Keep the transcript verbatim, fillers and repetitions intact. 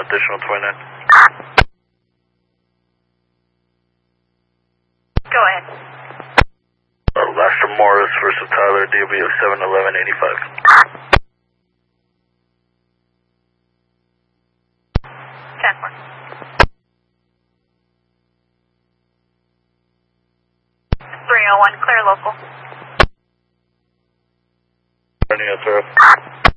additional twenty-nine. Go ahead. Uh, Lester Morris, first of Tyler, D B of seven eleven eighty-five. ten four. three oh one, clear local. Any answer?